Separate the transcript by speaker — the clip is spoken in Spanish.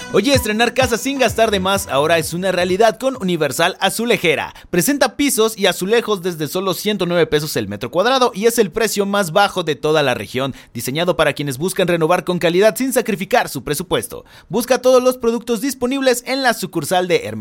Speaker 1: Oye, estrenar casa sin gastar de más ahora es una realidad con Universal Azulejera. Presenta pisos y azulejos desde solo 109 pesos el metro cuadrado y es el precio más bajo de toda la región, diseñado para quienes buscan renovar con calidad sin sacrificar su presupuesto. Busca todos los productos disponibles en la sucursal de Hermes.